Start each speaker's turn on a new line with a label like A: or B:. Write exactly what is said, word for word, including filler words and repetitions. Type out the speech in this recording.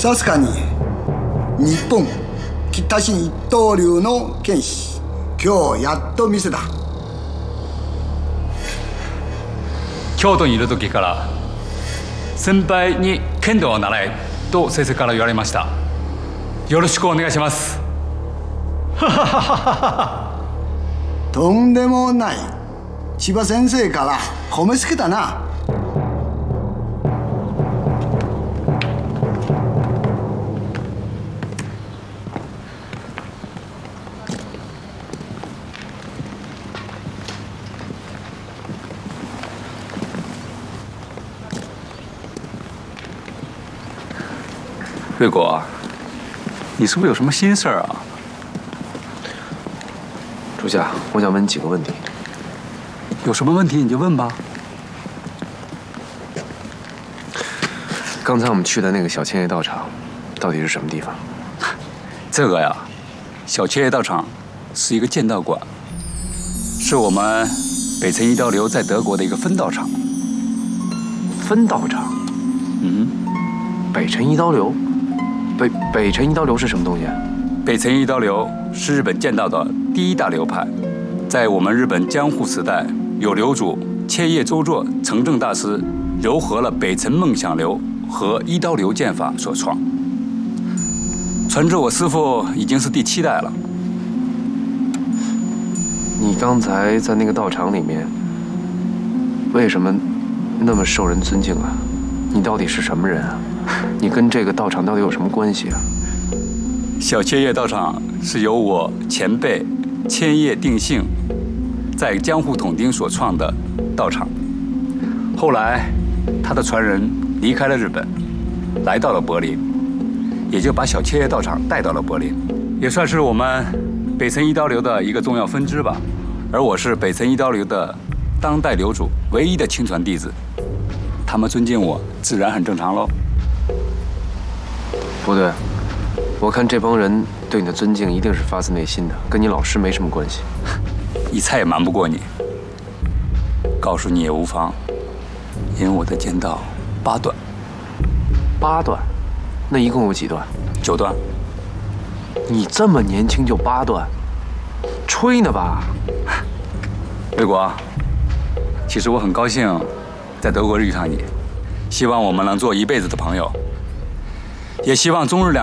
A: 確かに日本北新一刀流の剣士、今日やっと見せた。
B: 京都にいる時から先輩に剣道を習えと先生から言われました。よろしくお願いします。
A: とんでもない。千葉先生から褒めつけたな。
B: 瑞国，你是不是有什么心事儿啊？
C: 主下，我想问你几个问题。
B: 有什么问题你就问吧。
C: 刚才我们去的那个小千叶道场，到底是什么地方？
B: 这个呀，小千叶道场是一个剑道馆，是我们北辰一刀流在德国的一个分道场。
C: 分道场？
B: 嗯，
C: 北辰一刀流。北北辰一刀流是什么东西？
B: 北辰一刀流是日本剑道的第一大流派，在我们日本江户时代，有流主千叶周作成正大师糅合了北辰梦想流和一刀流剑法所创，传至我师父已经是第七代了。
C: 你刚才在那个道场里面，为什么那么受人尊敬啊？你到底是什么人啊？你跟这个道场到底有什么关系啊？
B: 小千叶道场是由我前辈千叶定幸在江户统町所创的道场，后来他的传人离开了日本，来到了柏林，也就把小千叶道场带到了柏林，也算是我们北辰一刀流的一个重要分支吧。而我是北辰一刀流的当代流主唯一的亲传弟子，他们尊敬我，自然很正常喽。
C: 不对，我看这帮人对你的尊敬一定是发自内心的，跟你老师没什么关系。
B: 一猜也瞒不过你，告诉你也无妨，因为我的剑道八段。
C: 八段？那一共有几段？
B: 九段。
C: 你这么年轻就八段，吹呢吧？
B: 魏国，其实我很高兴在德国遇上你，希望我们能做一辈子的朋友，也希望中日两。